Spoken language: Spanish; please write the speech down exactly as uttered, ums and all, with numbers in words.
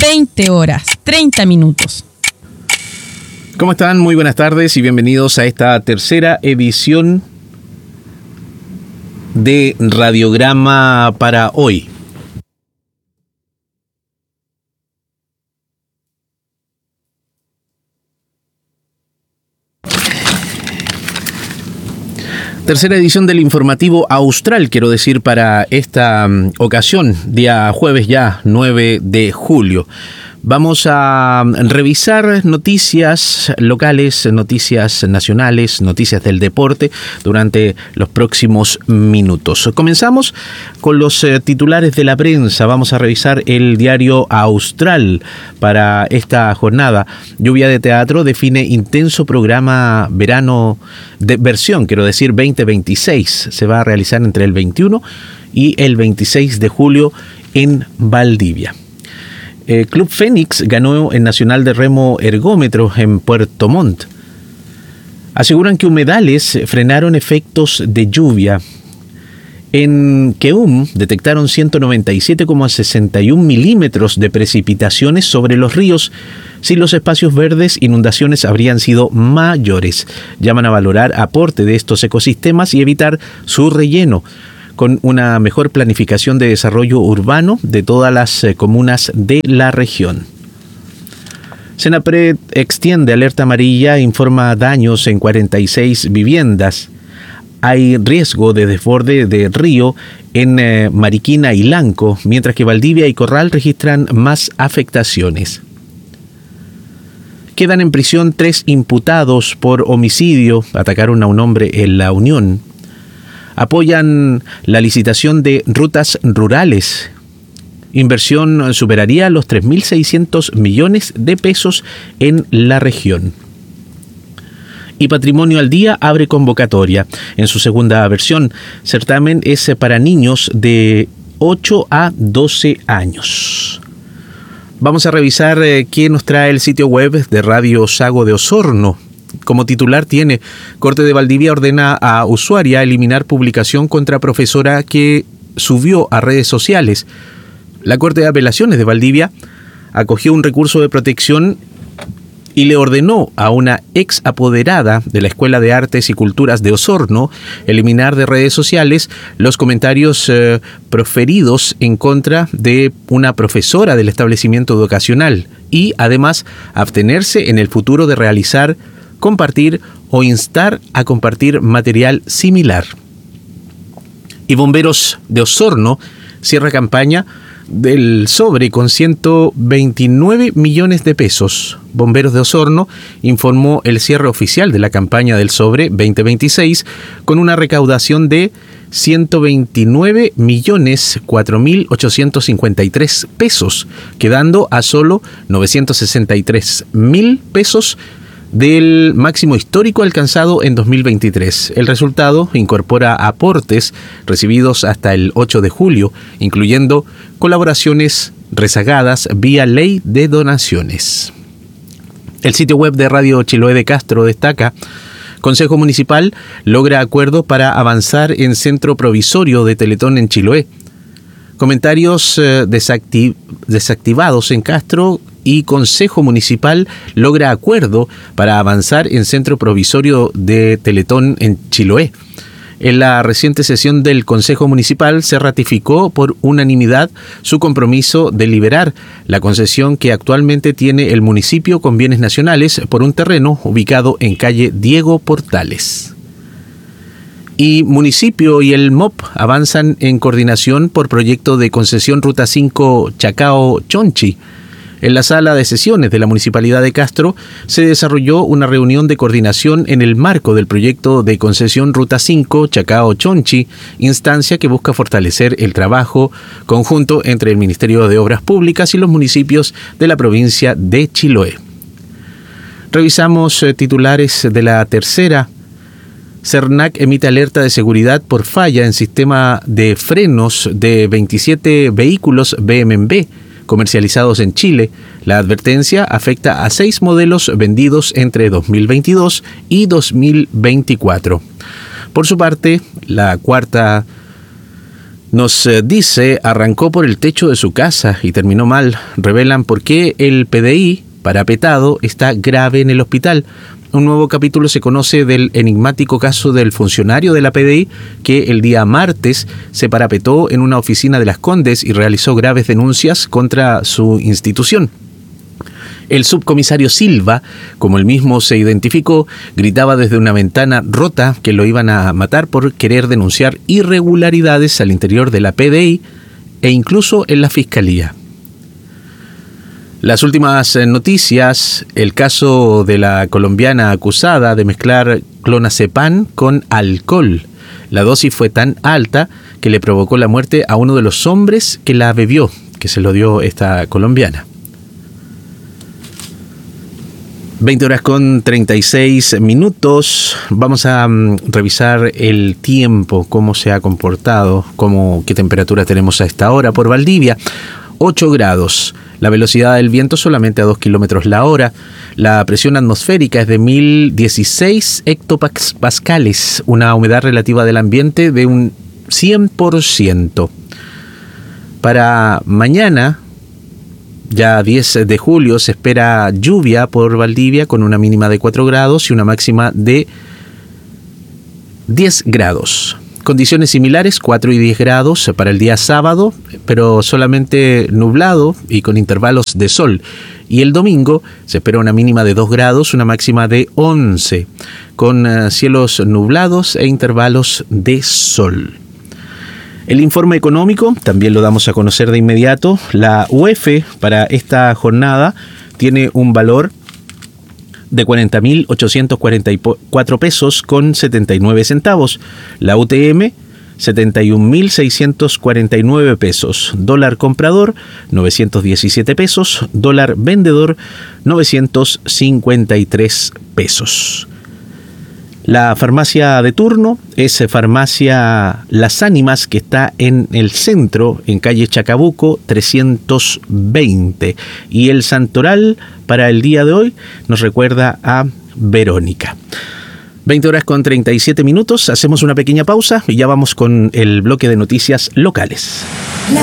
veinte horas, treinta minutos. ¿Cómo están? Muy buenas tardes y bienvenidos a esta tercera edición de Radiograma para hoy. Tercera edición del informativo austral, quiero decir, para esta um, ocasión, día jueves ya, nueve de julio. Vamos a revisar noticias locales, noticias nacionales, noticias del deporte durante los próximos minutos. Comenzamos con los eh, titulares de la prensa. Vamos a revisar el diario Austral para esta jornada. Lluvia de Teatro define intenso programa verano de versión, quiero decir, veinte veintiséis. Se va a realizar entre el veintiuno y el veintiséis de julio en Valdivia. Eh, Club Fénix ganó el Nacional de Remo Ergómetro en Puerto Montt. Aseguran que humedales frenaron efectos de lluvia. En Queum detectaron ciento noventa y siete coma sesenta y un milímetros de precipitaciones sobre los ríos. Sin los espacios verdes, inundaciones habrían sido mayores. Llaman a valorar aporte de estos ecosistemas y evitar su relleno, con una mejor planificación de desarrollo urbano de todas las eh, comunas de la región. Senapred extiende alerta amarilla e informa daños en cuarenta y seis viviendas. Hay riesgo de desborde de río en eh, Mariquina y Lanco, mientras que Valdivia y Corral registran más afectaciones. Quedan en prisión tres imputados por homicidio. Atacaron a un hombre en La Unión. Apoyan la licitación de rutas rurales. Inversión superaría los tres mil seiscientos millones de pesos en la región. Y Patrimonio al Día abre convocatoria. En su segunda versión, certamen es para niños de ocho a doce años. Vamos a revisar eh, qué nos trae el sitio web de Radio Sago de Osorno. Como titular tiene: Corte de Valdivia ordena a usuaria eliminar publicación contra profesora que subió a redes sociales. La Corte de Apelaciones de Valdivia acogió un recurso de protección y le ordenó a una ex apoderada de la Escuela de Artes y Culturas de Osorno eliminar de redes sociales los comentarios eh, proferidos en contra de una profesora del establecimiento educacional y además abstenerse en el futuro de realizar, compartir o instar a compartir material similar. Y Bomberos de Osorno cierra campaña del sobre con ciento veintinueve millones de pesos. Bomberos de Osorno informó el cierre oficial de la campaña del sobre veinte veintiséis con una recaudación de ciento veintinueve millones cuatro mil ochocientos cincuenta y tres pesos, quedando a solo novecientos sesenta y tres mil pesos del máximo histórico alcanzado en dos mil veintitrés. El resultado incorpora aportes recibidos hasta el ocho de julio, incluyendo colaboraciones rezagadas vía ley de donaciones. El sitio web de Radio Chiloé de Castro destaca: Consejo Municipal logra acuerdo para avanzar en centro provisorio de Teletón en Chiloé. Comentarios eh, desactiv- desactivados en Castro y Consejo Municipal logra acuerdo para avanzar en centro provisorio de Teletón en Chiloé. En la reciente sesión del Consejo Municipal se ratificó por unanimidad su compromiso de liberar la concesión que actualmente tiene el municipio con bienes nacionales por un terreno ubicado en calle Diego Portales. Y municipio y el M O P avanzan en coordinación por proyecto de concesión Ruta cinco Chacao-Chonchi. En la sala de sesiones de la Municipalidad de Castro se desarrolló una reunión de coordinación en el marco del proyecto de concesión Ruta cinco Chacao-Chonchi, instancia que busca fortalecer el trabajo conjunto entre el Ministerio de Obras Públicas y los municipios de la provincia de Chiloé. Revisamos eh, titulares de la tercera. CERNAC emite alerta de seguridad por falla en sistema de frenos de veintisiete vehículos B M W comercializados en Chile. La advertencia afecta a seis modelos vendidos entre dos mil veintidós y dos mil veinticuatro. Por su parte, la cuarta Nos eh, dice, arrancó por el techo de su casa y terminó mal. Revelan por qué el P D I, parapetado, está grave en el hospital. Un nuevo capítulo se conoce del enigmático caso del funcionario de la P D I que el día martes se parapetó en una oficina de Las Condes y realizó graves denuncias contra su institución. El subcomisario Silva, como él mismo se identificó, gritaba desde una ventana rota que lo iban a matar por querer denunciar irregularidades al interior de la P D I e incluso en la Fiscalía. Las últimas noticias, el caso de la colombiana acusada de mezclar clonazepam con alcohol. La dosis fue tan alta que le provocó la muerte a uno de los hombres que la bebió, que se lo dio esta colombiana. veinte horas con treinta y seis minutos. Vamos a um, revisar el tiempo, cómo se ha comportado, cómo, qué temperatura tenemos a esta hora por Valdivia. ocho grados. La velocidad del viento solamente a dos kilómetros la hora. La presión atmosférica es de mil dieciséis hectopascales. Una humedad relativa del ambiente de un cien por ciento. Para mañana, ya diez de julio, se espera lluvia por Valdivia con una mínima de cuatro grados y una máxima de diez grados. Condiciones similares, cuatro y diez grados para el día sábado, pero solamente nublado y con intervalos de sol. Y el domingo se espera una mínima de dos grados, una máxima de once, con uh, cielos nublados e intervalos de sol. El informe económico también lo damos a conocer de inmediato. La U E F para esta jornada tiene un valor de cuarenta mil ochocientos cuarenta y cuatro pesos con setenta y nueve centavos. La U T M, setenta y un mil seiscientos cuarenta y nueve pesos. Dólar comprador, novecientos diecisiete pesos. Dólar vendedor, novecientos cincuenta y tres pesos. La farmacia de turno es Farmacia Las Ánimas, que está en el centro, en calle Chacabuco trescientos veinte. Y el santoral para el día de hoy nos recuerda a Verónica. veinte horas con treinta y siete minutos, hacemos una pequeña pausa y ya vamos con el bloque de noticias locales. La